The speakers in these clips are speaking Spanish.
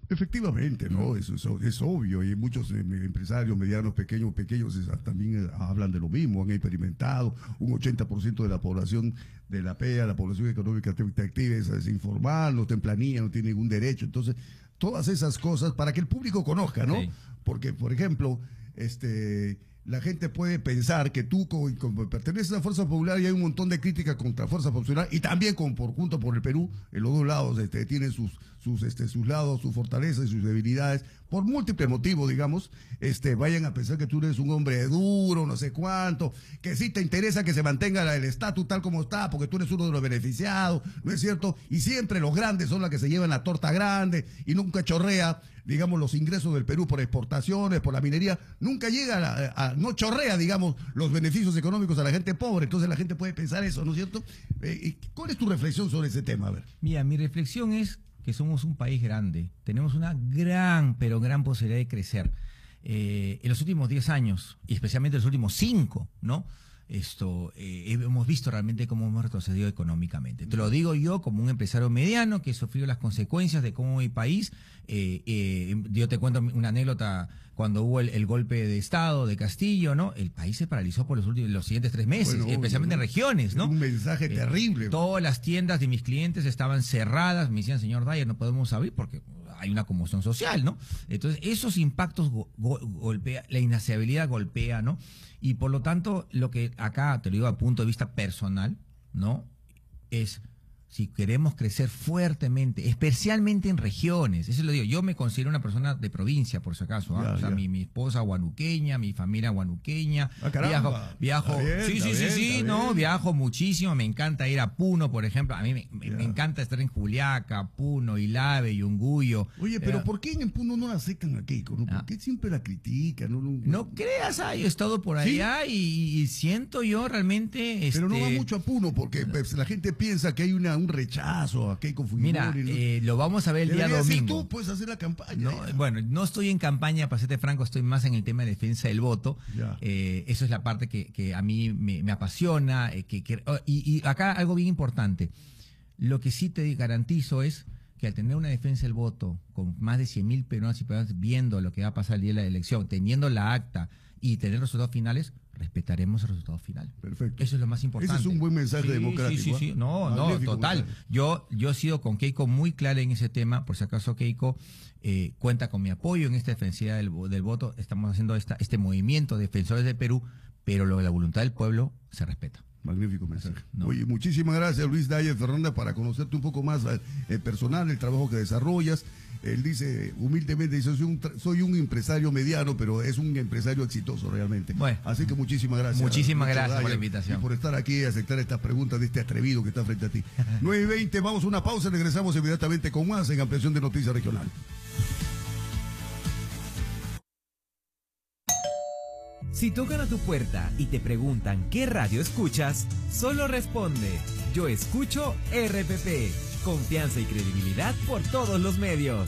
Efectivamente, ¿no? Eso es obvio, y muchos empresarios medianos, pequeños también hablan de lo mismo, han experimentado. Un 80% de la población de la PEA, la población económica activa, es informal, no está en planilla, no tiene ningún derecho. Entonces, todas esas cosas para que el público conozca, ¿no? Sí. Porque, por ejemplo, la gente puede pensar que tú, como perteneces a Fuerza Popular, y hay un montón de críticas contra Fuerza Popular, y también junto por el Perú, en los dos lados tienen sus lados, sus fortalezas y sus debilidades, por múltiples motivos, digamos, vayan a pensar que tú eres un hombre duro, no sé cuánto, que sí te interesa que se mantenga el estatus tal como está, porque tú eres uno de los beneficiados, ¿no es cierto? Y siempre los grandes son los que se llevan la torta grande, y nunca chorrea, digamos, los ingresos del Perú por exportaciones, por la minería, nunca llega no chorrea, digamos, los beneficios económicos a la gente pobre. Entonces la gente puede pensar eso, ¿no es cierto? ¿Cuál es tu reflexión sobre ese tema? A ver. Mira, mi reflexión es que somos un país grande, tenemos una gran, pero gran posibilidad de crecer. En los últimos 10 años, y especialmente en los últimos 5, ¿no? Hemos visto realmente cómo hemos retrocedido económicamente. Te lo digo yo como un empresario mediano que sufrió las consecuencias de cómo mi país, yo te cuento una anécdota, cuando hubo el golpe de Estado de Castillo, ¿no? El país se paralizó por los siguientes 3 meses, Bueno, especialmente en regiones, ¿no? Un mensaje terrible. Todas las tiendas de mis clientes estaban cerradas, me decían, señor Dyer, no podemos abrir porque hay una conmoción social, ¿no? Entonces, esos impactos golpea, la inestabilidad golpea, ¿no? Y por lo tanto, lo que acá, te lo digo a punto de vista personal, ¿no? Es, si queremos crecer fuertemente, especialmente en regiones, eso lo digo, yo me considero una persona de provincia, por si acaso, ¿eh? O sea, mi esposa guanuqueña, mi familia guanuqueña, viajo, sí, no, viajo muchísimo, me encanta ir a Puno, por ejemplo, a mí me encanta estar en Juliaca, Puno, Ilave, Yunguyo. Oye, pero ¿por qué en Puno no la aceptan a Keiko? ¿No? ¿Por qué siempre la critican? No creas, yo he estado por allá, ¿sí? y siento yo realmente... Pero no va mucho a Puno, porque la gente piensa que hay un rechazo a Keiko Fujimori. Mira, lo vamos a ver el día domingo. Tú puedes hacer la campaña. No, bueno, no estoy en campaña, para serte franco, estoy más en el tema de defensa del voto. Eso es la parte que a mí me apasiona. Y acá algo bien importante. Lo que sí te garantizo es que al tener una defensa del voto con más de 100.000 peruanos y peruanas viendo lo que va a pasar el día de la elección, teniendo la acta y tener resultados finales, respetaremos el resultado final. Perfecto. Eso es lo más importante. Ese es un buen mensaje democrático. Sí. No, total. Mensaje. Yo he sido con Keiko muy clara en ese tema. Por si acaso Keiko cuenta con mi apoyo en esta defensiva del voto. Estamos haciendo este movimiento de defensores de Perú, pero lo de la voluntad del pueblo se respeta. Magnífico mensaje. No. Oye, muchísimas gracias, Luis Dyer Fernanda, para conocerte un poco más personal, el trabajo que desarrollas. Él dice, humildemente, dice, soy un empresario mediano, pero es un empresario exitoso realmente. Bueno, así que muchísimas gracias. Muchísimas gracias Dyer, por la invitación. y por estar aquí y aceptar estas preguntas de este atrevido que está frente a ti. 9:20, vamos a una pausa y regresamos inmediatamente con más en Ampliación de Noticias Regional. Si tocan a tu puerta y te preguntan qué radio escuchas, solo responde: yo escucho RPP. Confianza y credibilidad por todos los medios.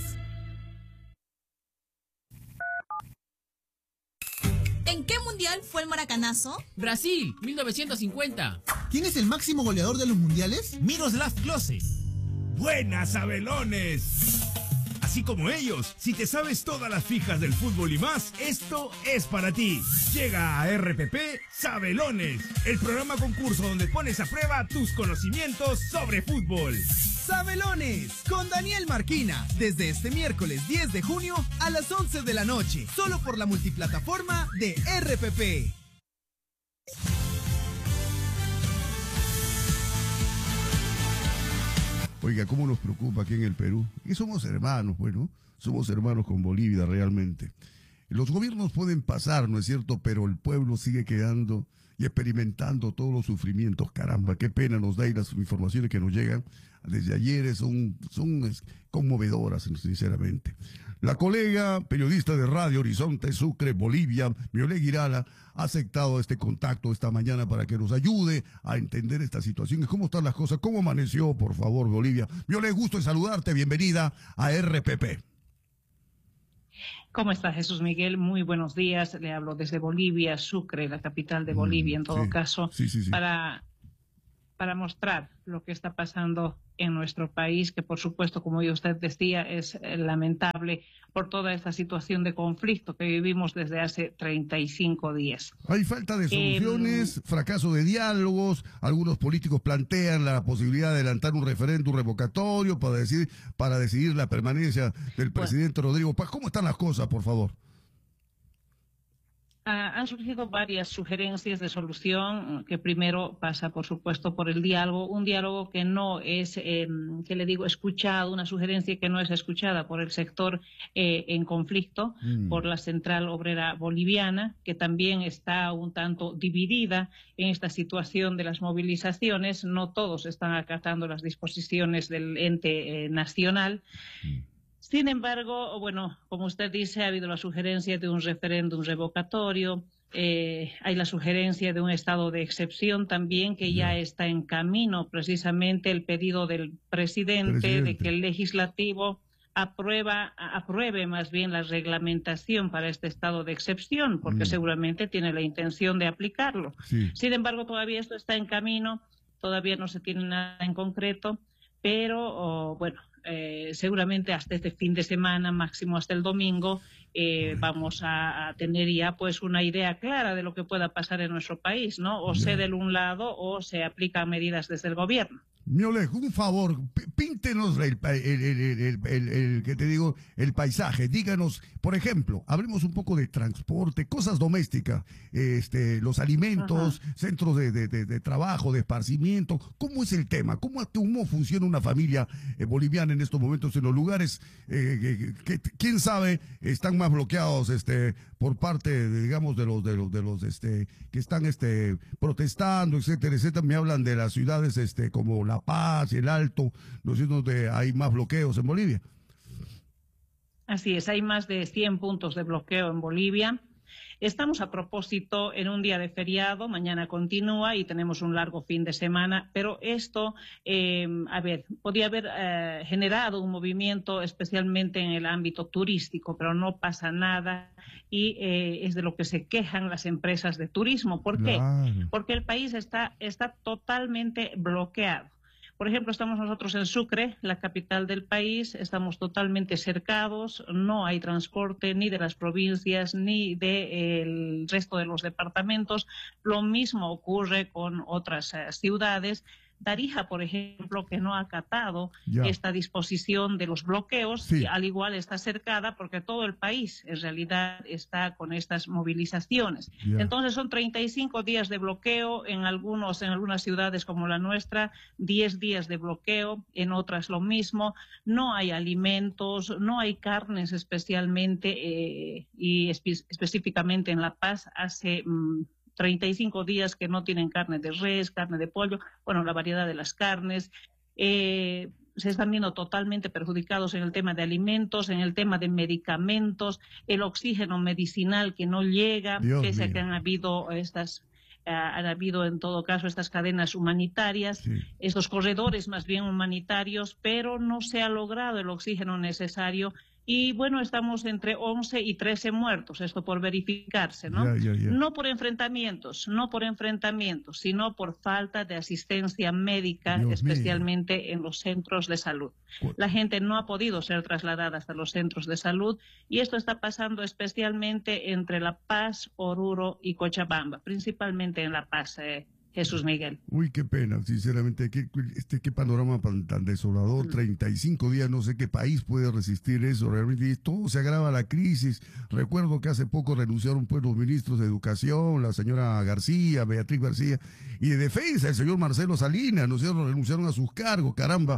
¿En qué mundial fue el maracanazo? Brasil, 1950. ¿Quién es el máximo goleador de los mundiales? Miroslav Klose. ¡Buenas, Abelones! Así como ellos, si te sabes todas las fijas del fútbol y más, esto es para ti. Llega a RPP Sabelones, el programa concurso donde pones a prueba tus conocimientos sobre fútbol. Sabelones, con Daniel Marquina, desde este miércoles 10 de junio a las 11 de la noche, solo por la multiplataforma de RPP. Oiga, ¿cómo nos preocupa aquí en el Perú? Y somos hermanos, bueno, somos hermanos con Bolivia realmente. Los gobiernos pueden pasar, ¿no es cierto? Pero el pueblo sigue quedando y experimentando todos los sufrimientos. Caramba, qué pena nos da y las informaciones que nos llegan desde ayer son conmovedoras, sinceramente. La colega periodista de Radio Horizonte Sucre, Bolivia, Miolé Guirala, ha aceptado este contacto esta mañana para que nos ayude a entender esta situación y cómo están las cosas. ¿Cómo amaneció, por favor, Bolivia? Miolé, gusto en saludarte. Bienvenida a RPP. ¿Cómo está Jesús Miguel? Muy buenos días. Le hablo desde Bolivia, Sucre, la capital de Bolivia, en todo caso, para mostrar lo que está pasando en nuestro país, que por supuesto, como usted decía, es lamentable por toda esta situación de conflicto que vivimos desde hace 35 días. Hay falta de soluciones, fracaso de diálogos, algunos políticos plantean la posibilidad de adelantar un referéndum revocatorio para decidir la permanencia del presidente Rodrigo Paz. ¿Cómo están las cosas, por favor? Han surgido varias sugerencias de solución, que primero pasa, por supuesto, por el diálogo, un diálogo que no es, que le digo, escuchado, una sugerencia que no es escuchada por el sector en conflicto, por la Central Obrera Boliviana, que también está un tanto dividida en esta situación de las movilizaciones. No todos están acatando las disposiciones del ente nacional. Sin embargo, bueno, como usted dice, ha habido la sugerencia de un referéndum revocatorio, hay la sugerencia de un estado de excepción también, que ya está en camino, precisamente el pedido del presidente de que el legislativo apruebe más bien la reglamentación para este estado de excepción, porque seguramente tiene la intención de aplicarlo. Sí. Sin embargo, todavía esto está en camino, todavía no se tiene nada en concreto, pero bueno, seguramente hasta este fin de semana, máximo hasta el domingo, vamos a tener ya pues una idea clara de lo que pueda pasar en nuestro país, ¿no? O cede de un lado o se aplican medidas desde el gobierno. Miolej, un favor, píntenos ¿qué te digo? El paisaje. Díganos, por ejemplo, hablemos un poco de transporte, cosas domésticas, los alimentos, centros de trabajo, de esparcimiento. ¿Cómo es el tema? ¿Cómo funciona una familia boliviana en estos momentos en los lugares que quién sabe están más bloqueados por parte digamos de los que están protestando, etcétera, etcétera? Me hablan de las ciudades como La Paz y el Alto, ¿no es cierto? Hay más bloqueos en Bolivia. Así es, hay más de 100 puntos de bloqueo en Bolivia. Estamos a propósito en un día de feriado, mañana continúa y tenemos un largo fin de semana, pero esto, podía haber generado un movimiento especialmente en el ámbito turístico, pero no pasa nada y es de lo que se quejan las empresas de turismo. ¿Por qué? Porque el país está totalmente bloqueado. Por ejemplo, estamos nosotros en Sucre, la capital del país, estamos totalmente cercados, no hay transporte ni de las provincias ni del resto de los departamentos. Lo mismo ocurre con otras ciudades. Tarija, por ejemplo, que no ha acatado esta disposición de los bloqueos, y al igual está cercada porque todo el país en realidad está con estas movilizaciones. Entonces son 35 días de bloqueo en algunas ciudades como la nuestra, 10 días de bloqueo, en otras lo mismo. No hay alimentos, no hay carnes especialmente y específicamente en La Paz hace 35 días que no tienen carne de res, carne de pollo, bueno, la variedad de las carnes. Se están viendo totalmente perjudicados en el tema de alimentos, en el tema de medicamentos, el oxígeno medicinal que no llega, pese a que han habido en todo caso estas cadenas humanitarias, estos corredores más bien humanitarios, pero no se ha logrado el oxígeno necesario. Y bueno, estamos entre 11 y 13 muertos, esto por verificarse, ¿no? No por enfrentamientos, sino por falta de asistencia médica, especialmente en los centros de salud. La gente no ha podido ser trasladada hasta los centros de salud y esto está pasando especialmente entre La Paz, Oruro y Cochabamba, principalmente en La Paz. Jesús Miguel. Uy, qué pena, sinceramente, qué panorama tan desolador, 35 días, no sé qué país puede resistir eso, realmente, y todo se agrava la crisis. Recuerdo que hace poco renunciaron pues los ministros de Educación, la señora García, Beatriz García, y de Defensa, el señor Marcelo Salinas, ¿no es cierto?, renunciaron a sus cargos, caramba,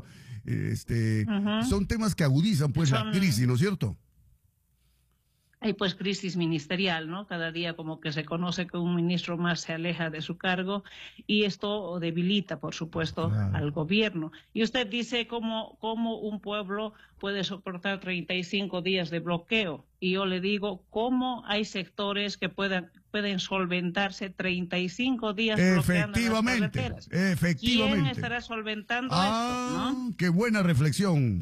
son temas que agudizan pues la crisis, ¿no es cierto? Hay pues crisis ministerial, ¿no? Cada día como que se conoce que un ministro más se aleja de su cargo y esto debilita, por supuesto, al gobierno. Y usted dice cómo un pueblo puede soportar 35 días de bloqueo. Y yo le digo, ¿cómo hay sectores que pueden solventarse 35 días bloqueando las carreteras? Efectivamente. ¿Quién estará solventando esto, no? Qué buena reflexión,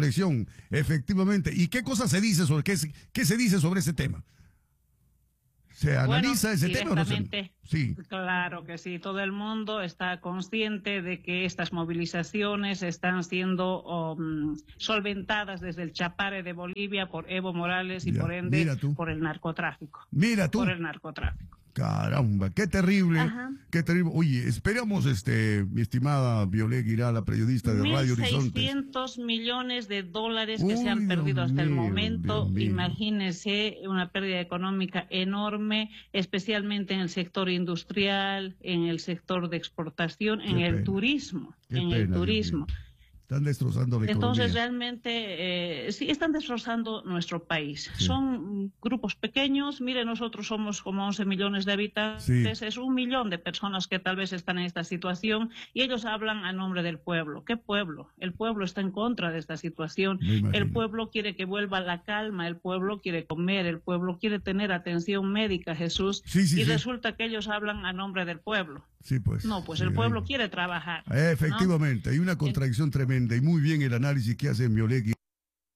efectivamente. ¿Y qué cosa se dice qué se dice sobre ese tema? ¿Se analiza ese tema o no se? Directamente, Sí. claro que sí. Todo el mundo está consciente de que estas movilizaciones están siendo solventadas desde el Chapare de Bolivia por Evo Morales y Ya, por ende mira tú. por el narcotráfico. Mira tú. Por el narcotráfico. Caramba, qué terrible, Ajá. qué terrible. Oye, esperamos, mi estimada Violet Guirala, periodista de Radio Horizonte. 1.600 millones de dólares que se han Uy, perdido Dios hasta el mío, momento. Dios mío. Imagínense una pérdida económica enorme, especialmente en el sector industrial, en el sector de exportación, en Qué el pena. turismo, Qué en pena, el Dios turismo. mío. Están destrozando la Entonces, economía. realmente, sí, están destrozando nuestro país. Sí. Son grupos pequeños. Mire, nosotros somos como 11 millones de habitantes. Sí. Es 1 millón de personas que tal vez están en esta situación y ellos hablan a nombre del pueblo. ¿Qué pueblo? El pueblo está en contra de esta situación. Me imagino. El pueblo quiere que vuelva la calma. El pueblo quiere comer. El pueblo quiere tener atención médica, Jesús. Sí, sí, y sí. resulta que ellos hablan a nombre del pueblo. Sí, pues. No, pues Sí, el pueblo ahí. quiere trabajar. Efectivamente, hay una contradicción tremenda y muy bien el análisis que hace Violet Guirala.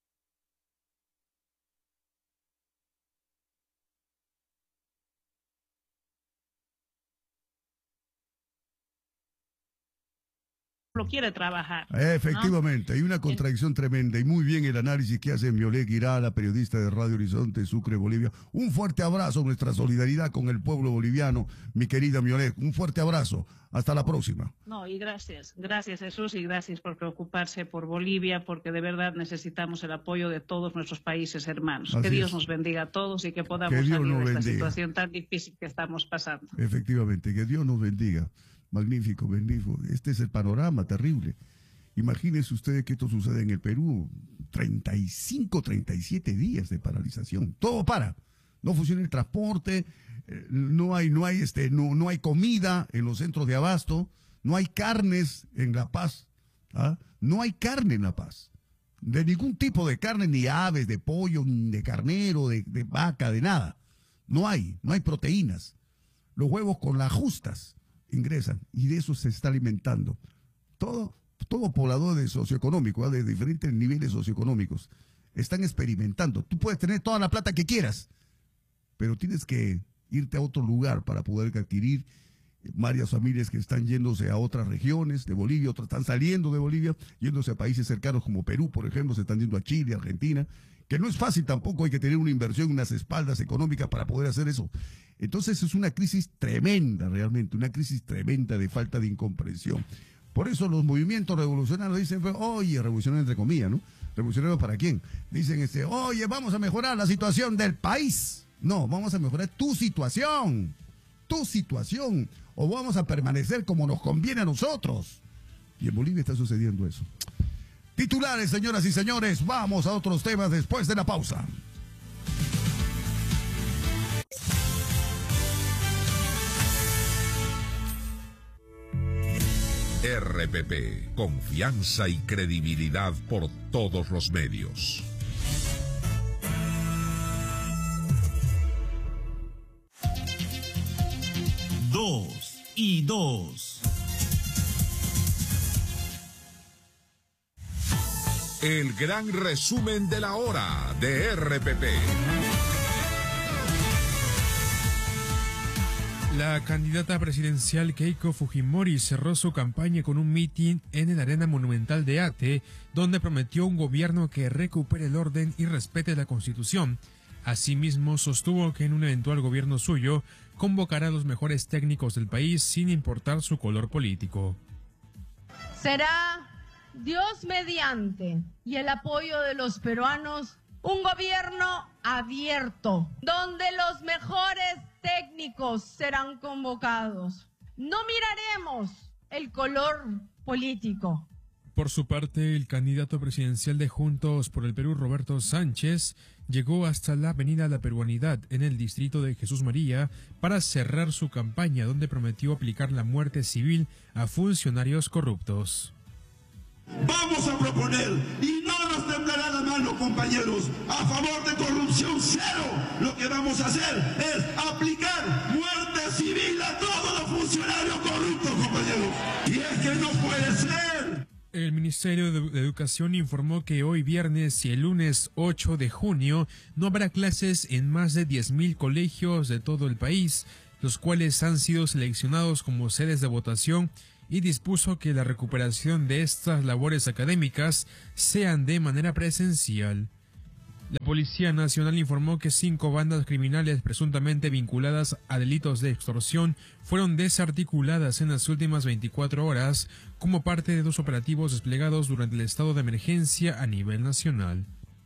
Quiere trabajar. Efectivamente, hay una contradicción tremenda y muy bien el análisis que hace Violet Guirala, periodista de Radio Horizonte, Sucre, Bolivia. Un fuerte abrazo, nuestra solidaridad con el pueblo boliviano, mi querida Violet. Un fuerte abrazo. Hasta la próxima. No, y gracias Jesús y gracias por preocuparse por Bolivia, porque de verdad necesitamos el apoyo de todos nuestros países hermanos. Así Que Dios es. nos bendiga a todos y que podamos Que Dios salir nos de esta bendiga. situación tan difícil que estamos pasando. Efectivamente, que Dios nos bendiga. Magnífico, magnífico. Este es el panorama terrible. Imagínense ustedes que esto sucede en el Perú. 35, 37 días de paralización. Todo para. No funciona el transporte, no hay comida en los centros de abasto, no hay carnes en La Paz. ¿Ah? No hay carne en La Paz. De ningún tipo de carne, ni aves, de pollo, ni de carnero, de vaca, de nada. No hay proteínas. Los huevos con las justas ingresan y de eso se está alimentando. Todo poblador de socioeconómico, ¿eh? De diferentes niveles socioeconómicos, están experimentando. Tú puedes tener toda la plata que quieras, pero tienes que irte a otro lugar para poder adquirir. Varias familias que están yéndose a otras regiones de Bolivia, otras están saliendo de Bolivia, yéndose a países cercanos como Perú, por ejemplo, se están yendo a Chile, Argentina, que no es fácil tampoco, hay que tener una inversión, unas espaldas económicas para poder hacer eso. Entonces es una crisis tremenda realmente, una crisis tremenda de falta de incomprensión. Por eso los movimientos revolucionarios dicen, oye, revolucionario entre comillas, ¿no? ¿Revolucionario para quién? Dicen, oye, vamos a mejorar la situación del país. No, vamos a mejorar tu situación, o vamos a permanecer como nos conviene a nosotros. Y en Bolivia está sucediendo eso. Titulares, señoras y señores, vamos a otros temas después de la pausa. RPP, confianza y credibilidad por todos los medios. Dos y dos. El gran resumen de la hora de RPP. La candidata presidencial Keiko Fujimori cerró su campaña con un mitin en el Arena Monumental de Ate, donde prometió un gobierno que recupere el orden y respete la Constitución. Asimismo, sostuvo que en un eventual gobierno suyo convocará a los mejores técnicos del país sin importar su color político. Será Dios mediante y el apoyo de los peruanos un gobierno abierto, donde los mejores técnicos serán convocados. No miraremos el color político. Por su parte, el candidato presidencial de Juntos por el Perú, Roberto Sánchez, llegó hasta la Avenida La Peruanidad en el distrito de Jesús María para cerrar su campaña, donde prometió aplicar la muerte civil a funcionarios corruptos. Vamos a proponer, y no nos temblará la mano, compañeros, a favor de corrupción cero. Lo que vamos a hacer es aplicar muerte civil a todos los funcionarios corruptos, compañeros. Y es que no puede ser. El Ministerio de Educación informó que hoy viernes y el lunes 8 de junio no habrá clases en más de 10.000 colegios de todo el país, los cuales han sido seleccionados como sedes de votación, y dispuso que la recuperación de estas labores académicas sean de manera presencial. La Policía Nacional informó que 5 bandas criminales presuntamente vinculadas a delitos de extorsión fueron desarticuladas en las últimas 24 horas como parte de 2 operativos desplegados durante el estado de emergencia a nivel nacional.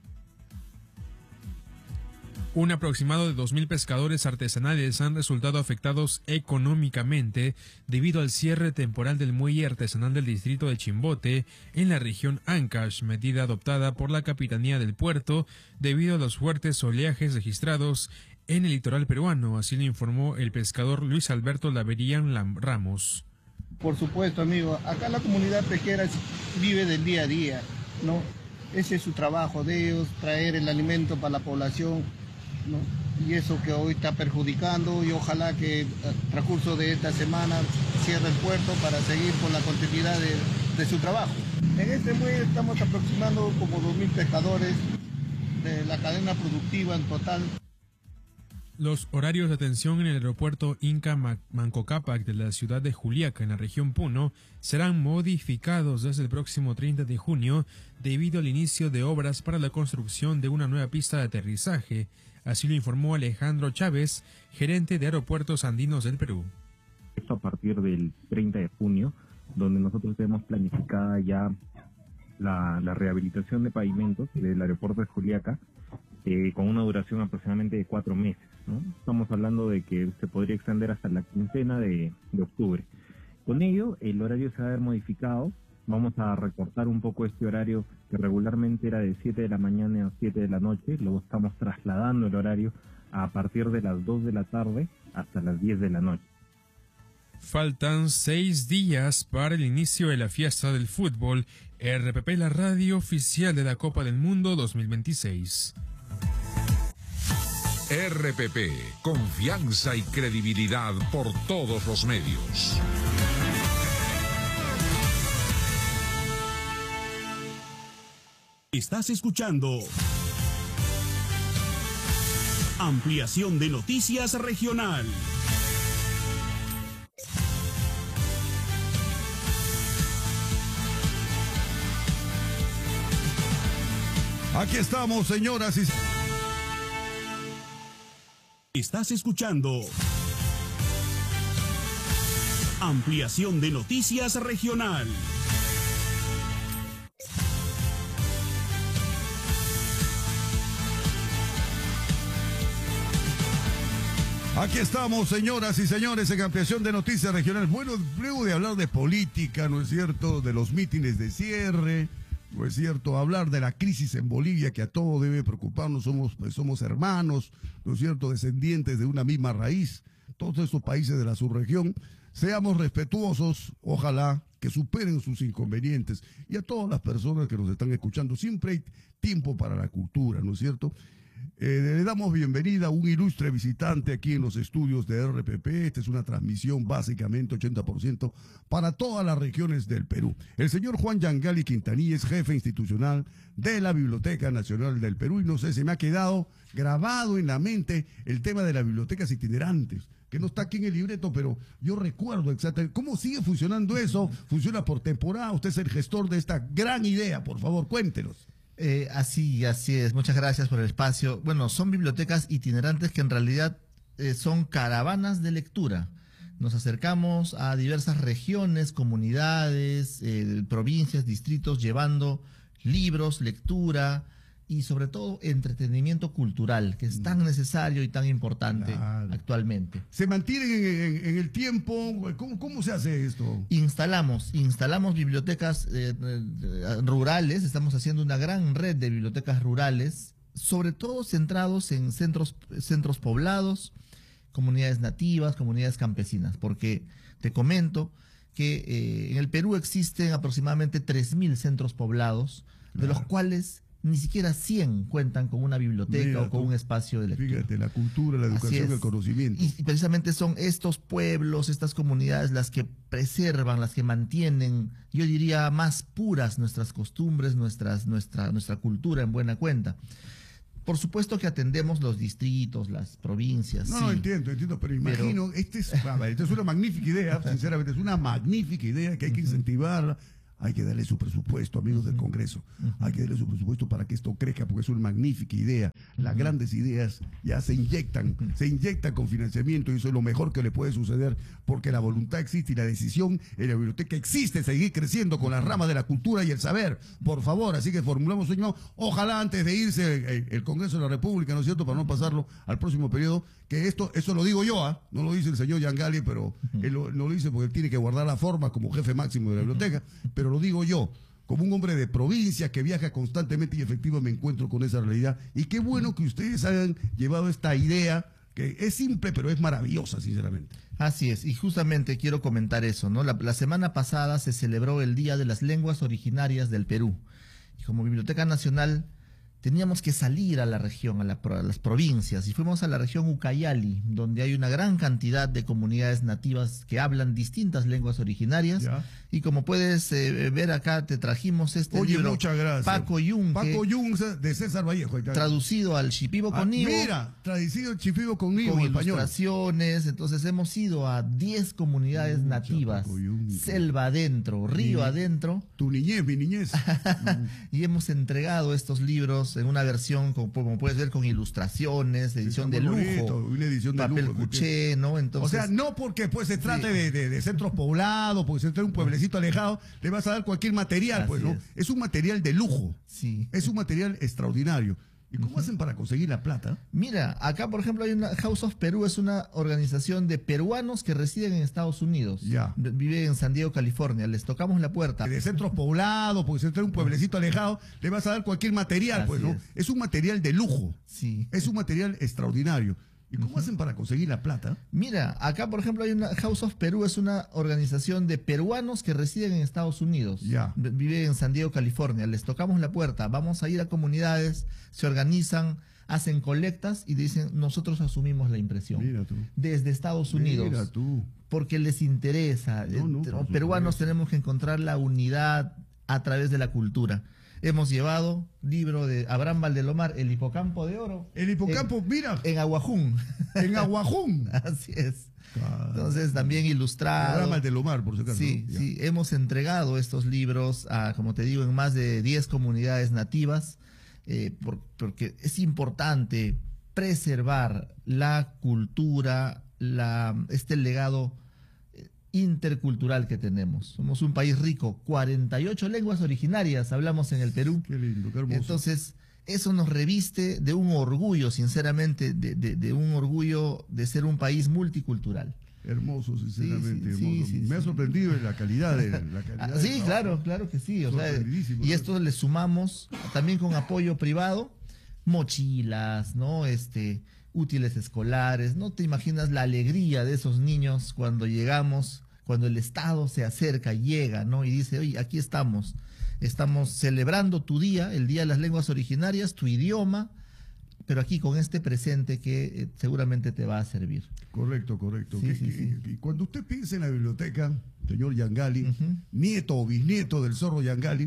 Un aproximado de 2.000 pescadores artesanales han resultado afectados económicamente debido al cierre temporal del muelle artesanal del distrito de Chimbote en la región Ancash, medida adoptada por la Capitanía del Puerto debido a los fuertes oleajes registrados en el litoral peruano, así lo informó el pescador Luis Alberto Laverian Ramos. Por supuesto, amigo, acá la comunidad pesquera vive del día a día, ¿no? Ese es su trabajo de ellos, traer el alimento para la población, ¿no? Y eso que hoy está perjudicando, y ojalá que el transcurso de esta semana cierre el puerto para seguir con la continuidad de su trabajo. En este muelle estamos aproximando como 2.000 pescadores de la cadena productiva en total. Los horarios de atención en el aeropuerto Inca Manco Cápac de la ciudad de Juliaca, en la región Puno, serán modificados desde el próximo 30 de junio debido al inicio de obras para la construcción de una nueva pista de aterrizaje. Así lo informó Alejandro Chávez, gerente de Aeropuertos Andinos del Perú. Esto a partir del 30 de junio, donde nosotros tenemos planificada ya la rehabilitación de pavimentos del aeropuerto de Juliaca, con una duración aproximadamente de 4 meses, ¿no? Estamos hablando de que se podría extender hasta la quincena de octubre. Con ello, el horario se va a ver modificado. Vamos a recortar un poco este horario que regularmente era de 7 de la mañana a 7 de la noche. Luego estamos trasladando el horario a partir de las 2 de la tarde hasta las 10 de la noche. Faltan 6 días para el inicio de la fiesta del fútbol. RPP, la radio oficial de la Copa del Mundo 2026. RPP, confianza y credibilidad por todos los medios. Estás escuchando Ampliación de Noticias Regional. Aquí estamos, señoras y... Estás escuchando Ampliación de Noticias Regional. Aquí estamos, señoras y señores, en Ampliación de Noticias Regional. Bueno, luego de hablar de política, ¿no es cierto?, de los mítines de cierre, ¿no es cierto?, hablar de la crisis en Bolivia, que a todo debe preocuparnos, somos hermanos, ¿no es cierto?, descendientes de una misma raíz, todos estos países de la subregión. Seamos respetuosos, ojalá que superen sus inconvenientes. Y a todas las personas que nos están escuchando, siempre hay tiempo para la cultura, ¿no es cierto? Le damos bienvenida a un ilustre visitante aquí en los estudios de RPP. Esta es una transmisión básicamente 80% para todas las regiones del Perú. El señor Juan Yangali Quintanilla es jefe institucional de la Biblioteca Nacional del Perú, y no sé, se me ha quedado grabado en la mente el tema de las bibliotecas itinerantes, que no está aquí en el libreto, pero yo recuerdo exactamente cómo sigue funcionando eso. Funciona por temporada. Usted es el gestor de esta gran idea, por favor, cuéntenos. Así es. Muchas gracias por el espacio. Bueno, son bibliotecas itinerantes que en realidad son caravanas de lectura. Nos acercamos a diversas regiones, comunidades, provincias, distritos, llevando libros, lectura y sobre todo entretenimiento cultural, que es tan necesario y tan importante actualmente. ¿Se mantienen en el tiempo? ¿Cómo se hace esto? Instalamos bibliotecas rurales. Estamos haciendo una gran red de bibliotecas rurales, sobre todo centrados en centros poblados, comunidades nativas, comunidades campesinas, porque te comento que en el Perú existen aproximadamente 3.000 centros poblados, de los cuales ni siquiera 100 cuentan con una biblioteca Mira o con tú. un espacio de lectura. Fíjate, la cultura, la Así educación, es. el conocimiento. Y precisamente son estos pueblos, estas comunidades las que preservan, las que mantienen, yo diría, más puras nuestras costumbres, nuestra cultura en buena cuenta. Por supuesto que atendemos los distritos, las provincias. No, sí. entiendo, pero imagino, esta es una magnífica idea, sinceramente, es una magnífica idea que hay que incentivar. Hay que darle su presupuesto, amigos del Congreso. Hay que darle su presupuesto para que esto crezca, porque es una magnífica idea. Las grandes ideas ya se inyectan con financiamiento, y eso es lo mejor que le puede suceder, porque la voluntad existe y la decisión en la biblioteca existe, seguir creciendo con las ramas de la cultura y el saber. Por favor, así que formulamos un llamado. Ojalá antes de irse el Congreso de la República, ¿no es cierto?, para no pasarlo al próximo periodo, que eso lo digo yo, no lo dice el señor Yangali, pero él no lo dice porque él tiene que guardar la forma como jefe máximo de la biblioteca, pero lo digo yo, como un hombre de provincia que viaja constantemente y efectivamente me encuentro con esa realidad. Y qué bueno que ustedes hayan llevado esta idea, que es simple, pero es maravillosa, sinceramente. Así es, y justamente quiero comentar eso, ¿no? La semana pasada se celebró el Día de las Lenguas Originarias del Perú. Y como Biblioteca Nacional teníamos que salir a la región, a las provincias, y fuimos a la región Ucayali, donde hay una gran cantidad de comunidades nativas que hablan distintas lenguas originarias. Ya. Y como puedes ver acá, te trajimos este libro. Muchas gracias. Paco Yunque, de César Vallejo. Traducido al Shipibo Conmigo. Mira, traducido al Shipibo Conmigo, con español. ilustraciones. Entonces hemos ido a 10 comunidades nativas, selva adentro, río adentro. Tu niñez, mi niñez. Y hemos entregado estos libros en una versión, como puedes ver, con ilustraciones, edición de lujo, bonito, una edición de papel lujo, cuché, ¿no? Entonces, o sea, no porque pues se trate de centros poblados, porque se trate de un pueblecito alejado, le vas a dar cualquier material, pues, ¿no? Es un material de lujo. Sí. Es un material extraordinario. ¿Y cómo hacen para conseguir la plata? Mira, acá por ejemplo hay una House of Perú, es una organización de peruanos que residen en Estados Unidos. Ya. Vive en San Diego, California. Les tocamos la puerta. De centros poblados, porque se trata de un pueblecito alejado, le vas a dar cualquier material, pues, ¿no? Es un material de lujo. Sí. Es un material extraordinario. ¿Y cómo hacen para conseguir la plata? Mira, acá por ejemplo hay una House of Perú, es una organización de peruanos que residen en Estados Unidos. Ya. Vive en San Diego, California. Les tocamos la puerta. Vamos a ir a comunidades, se organizan, hacen colectas y dicen, nosotros asumimos la impresión. Mira tú. Desde Estados Unidos. Mira tú. Porque les interesa. por Peruanos supuesto. tenemos que encontrar la unidad a través de la cultura. Hemos llevado libro de Abraham Valdelomar, El Hipocampo de Oro. El hipocampo, mira. En Aguajún. En Aguajún. Así es. Entonces también ilustrado. Abraham Valdelomar, por si acaso. Sí, Ya. sí, hemos entregado estos libros a, como te digo, en más de 10 comunidades nativas, porque es importante preservar la cultura, este legado intercultural que tenemos. Somos un país rico, 48 lenguas originarias hablamos en el Perú. Qué lindo, qué hermoso. Entonces, eso nos reviste de un orgullo, sinceramente, de un orgullo de ser un país multicultural. Hermoso, sinceramente. Sí, hermoso. sí, Me ha sorprendido la calidad de Sí, trabajo. claro que sí. O sea, Sorprendidísimo, y ¿no? esto le sumamos también con apoyo privado, mochilas, ¿no? Útiles escolares. No te imaginas la alegría de esos niños cuando llegamos, cuando el Estado se acerca, llega, ¿no? Y dice, oye, aquí estamos celebrando tu día, el Día de las Lenguas Originarias, tu idioma, pero aquí con este presente que seguramente te va a servir. Correcto. Y cuando usted piensa en la biblioteca, señor Yangali, nieto o bisnieto del zorro Yangali,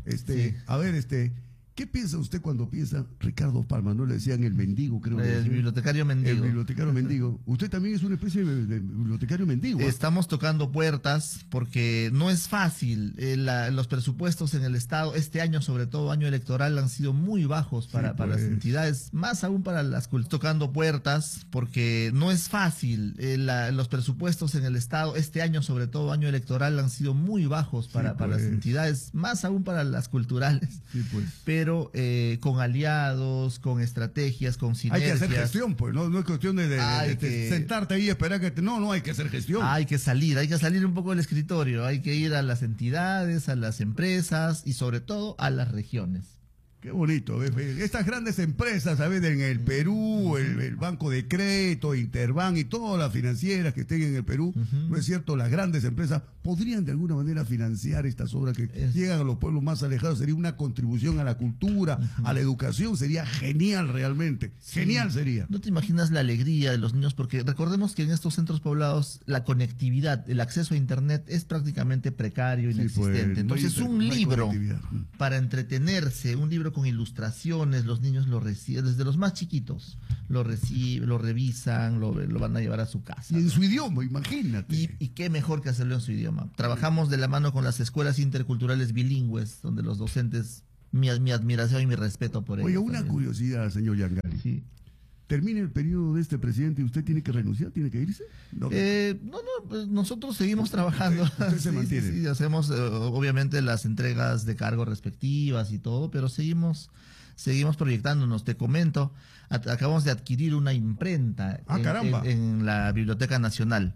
a ver, ¿qué piensa usted cuando piensa Ricardo Palma? ¿No le decían el mendigo, creo? El bibliotecario mendigo. El bibliotecario mendigo. Usted también es una especie de bibliotecario mendigo. Estamos tocando puertas porque no es fácil. Los presupuestos en el Estado, este año, sobre todo año electoral, han sido muy bajos para las entidades, más aún para las tocando puertas porque no es fácil. Los presupuestos en el Estado, este año, sobre todo año electoral, han sido muy bajos para las entidades, más aún para las culturales. Sí, pues. Pero con aliados, con estrategias, con sinergias. Hay que hacer gestión, pues, no es cuestión de sentarte ahí y esperar que no hay que hacer gestión. Hay que salir un poco del escritorio, hay que ir a las entidades, a las empresas y sobre todo a las regiones. Qué bonito. Estas grandes empresas, ¿sabes? En el Perú, el Banco de Crédito, Interbank y todas las financieras que estén en el Perú, ¿no es cierto? Las grandes empresas podrían de alguna manera financiar estas obras que llegan a los pueblos más alejados. Sería una contribución a la cultura, a la educación. Sería genial realmente. Sí. Genial sería. No te imaginas la alegría de los niños, porque recordemos que en estos centros poblados la conectividad, el acceso a Internet es prácticamente precario, inexistente. Pues, entonces un libro para entretenerse, un libro con ilustraciones, los niños lo reciben, desde los más chiquitos, lo revisan, lo van a llevar a su casa. Y en su idioma, imagínate. Y qué mejor que hacerlo en su idioma. Trabajamos de la mano con las escuelas interculturales bilingües, donde los docentes, mi admiración y mi respeto por ellos. Oye, una curiosidad, señor Yangali. Sí. Termina el periodo de este presidente y usted tiene que renunciar, tiene que irse. No, pues nosotros seguimos trabajando. Usted se mantiene. Sí, hacemos obviamente las entregas de cargo respectivas y todo, pero seguimos proyectándonos. Te comento, acabamos de adquirir una imprenta en la Biblioteca Nacional.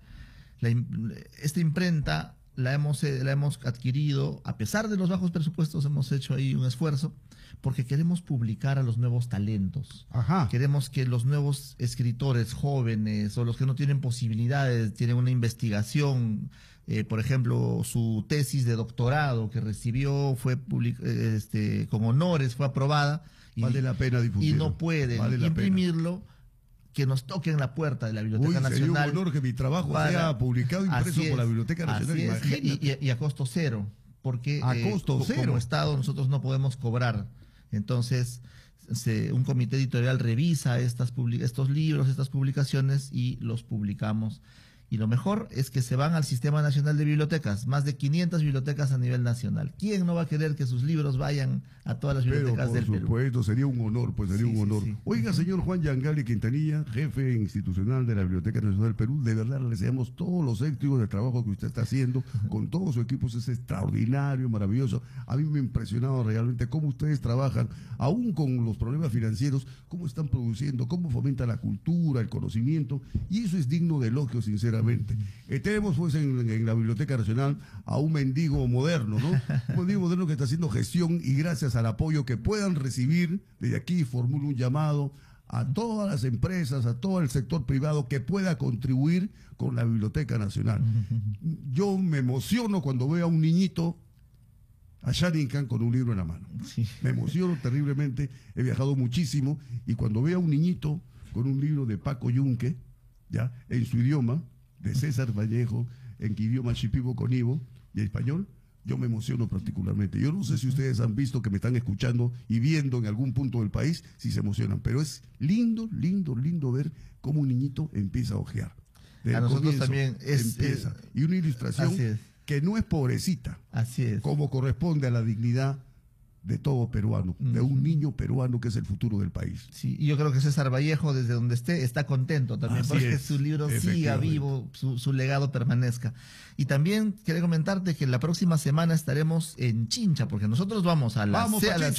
Esta imprenta la hemos adquirido, a pesar de los bajos presupuestos, hemos hecho ahí un esfuerzo, porque queremos publicar a los nuevos talentos. Ajá. Queremos que los nuevos escritores jóvenes o los que no tienen posibilidades, tienen una investigación, por ejemplo, su tesis de doctorado que recibió fue con honores, fue aprobada. Vale la pena difundirlo. Y no pueden imprimirlo. Que nos toquen la puerta de la Biblioteca Nacional. Sería un honor que mi trabajo sea publicado, impreso por la Biblioteca Nacional. Y a costo cero, porque costo cero. Como Estado nosotros no podemos cobrar. Entonces, un comité editorial revisa estos libros, estas publicaciones y los publicamos. Y lo mejor es que se van al Sistema Nacional de Bibliotecas, más de 500 bibliotecas a nivel nacional. ¿Quién no va a querer que sus libros vayan a todas las bibliotecas del Perú? Por supuesto, sería un honor, un honor. Sí. Oiga, señor Juan Yangali Quintanilla, jefe institucional de la Biblioteca Nacional del Perú, de verdad le deseamos todos los éxitos del trabajo que usted está haciendo con todo su equipo. Es extraordinario, maravilloso. A mí me ha impresionado realmente cómo ustedes trabajan, aún con los problemas financieros, cómo están produciendo, cómo fomentan la cultura, el conocimiento, y eso es digno de elogio, sinceramente. Tenemos pues en la Biblioteca Nacional a un mendigo moderno, ¿no? Un mendigo moderno que está haciendo gestión, y gracias al apoyo que puedan recibir, desde aquí formulo un llamado a todas las empresas, a todo el sector privado que pueda contribuir con la Biblioteca Nacional. Yo me emociono cuando veo a un niñito allá en Incán con un libro en la mano. Sí. Me emociono terriblemente, he viajado muchísimo, y cuando veo a un niñito con un libro de Paco Yunque, ya, en su idioma, de César Vallejo, en idioma shipibo conibo y español, yo me emociono particularmente. Yo no sé si ustedes han visto, que me están escuchando y viendo en algún punto del país, si se emocionan, pero es lindo, lindo, lindo ver cómo un niñito empieza a hojear. A nosotros también empieza. Y una ilustración que no es pobrecita, como corresponde a la dignidad de todo peruano, de un niño peruano que es el futuro del país. Sí, y yo creo que César Vallejo, desde donde esté, está contento también, porque su libro siga vivo, su legado permanezca. Y también quería comentarte que la próxima semana estaremos en Chincha, porque nosotros vamos a la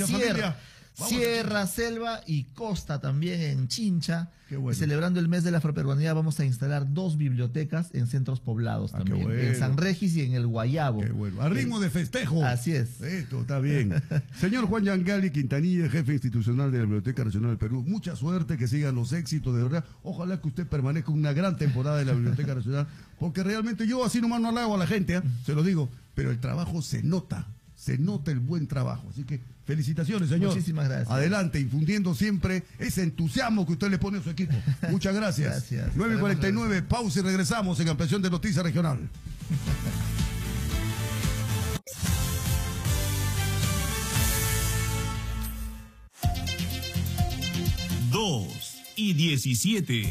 sierra, selva y costa también en Chincha. Bueno. Celebrando el mes de la afroperuanidad, vamos a instalar 2 bibliotecas en centros poblados también, bueno. En San Regis y en el Guayabo. Qué bueno. A ritmo de festejo. Así es. Esto está bien. Señor Juan Yangali Quintanilla, jefe institucional de la Biblioteca Nacional del Perú, mucha suerte, que sigan los éxitos, de verdad. Ojalá que usted permanezca una gran temporada en la Biblioteca Nacional, porque realmente yo así nomás no halago a la gente, se lo digo, pero el trabajo se nota el buen trabajo. Así que felicitaciones, señor. Muchísimas gracias. Adelante, infundiendo siempre ese entusiasmo que usted le pone a su equipo. Muchas gracias. 9:49, pausa y regresamos en Ampliación de Noticias Regional. 2:17.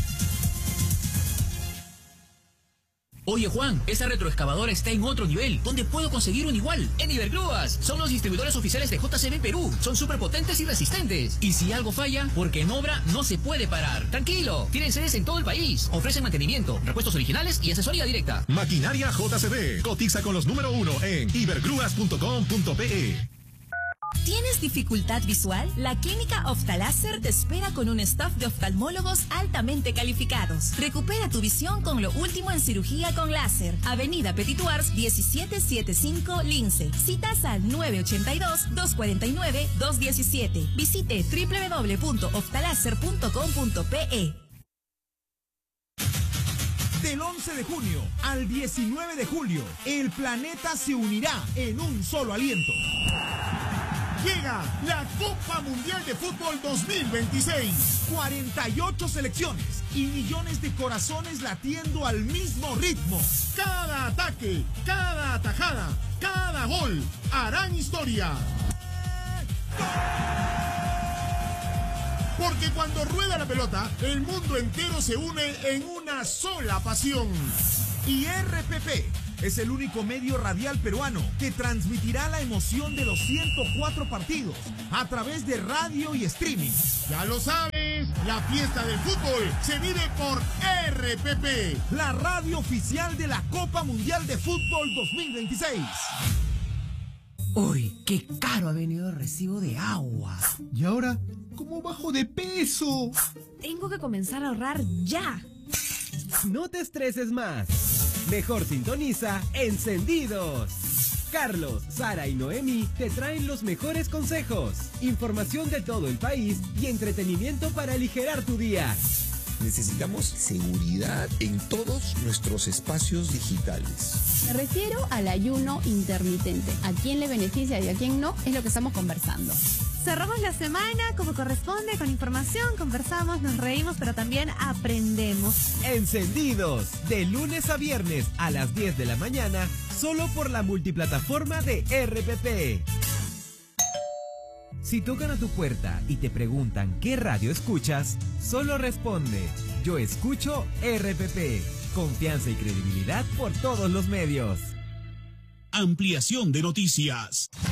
Oye Juan, esa retroexcavadora está en otro nivel. ¿Dónde puedo conseguir un igual? En Ibergrúas. Son los distribuidores oficiales de JCB Perú. Son súper potentes y resistentes. Y si algo falla, porque en obra no se puede parar. Tranquilo, tienen sedes en todo el país. Ofrecen mantenimiento, repuestos originales y asesoría directa. Maquinaria JCB. Cotiza con los número 1 en ibergrúas.com.pe. ¿Tienes ¿Tienes dificultad visual? La clínica Oftaláser te espera con un staff de oftalmólogos altamente calificados. Recupera tu visión con lo último en cirugía con láser. Avenida Petituars 1775 Lince. Citas al 982-249-217. Visite www.oftaláser.com.pe. Del 11 de junio al 19 de julio, el planeta se unirá en un solo aliento. Llega la Copa Mundial de Fútbol 2026. 48 selecciones y millones de corazones latiendo al mismo ritmo. Cada ataque, cada atajada, cada gol harán historia. Porque cuando rueda la pelota, el mundo entero se une en una sola pasión. Y RPP es el único medio radial peruano que transmitirá la emoción de los 104 partidos a través de radio y streaming. Ya lo sabes, la fiesta del fútbol se vive por RPP, la radio oficial de la Copa Mundial de Fútbol 2026. Uy, qué caro ha venido el recibo de agua. ¿Y ahora cómo bajo de peso? Tengo que comenzar a ahorrar ya. No te estreses más. Mejor sintoniza Encendidos. Carlos, Sara y Noemi te traen los mejores consejos, información de todo el país y entretenimiento para aligerar tu día. Necesitamos seguridad en todos nuestros espacios digitales. Me refiero al ayuno intermitente. ¿A quién le beneficia y a quién no? Es lo que estamos conversando. Cerramos la semana como corresponde, con información, conversamos, nos reímos, pero también aprendemos. Encendidos, de lunes a viernes a las 10 de la mañana, solo por la multiplataforma de RPP. Si tocan a tu puerta y te preguntan qué radio escuchas, solo responde: yo escucho RPP. Confianza y credibilidad por todos los medios. Ampliación de noticias.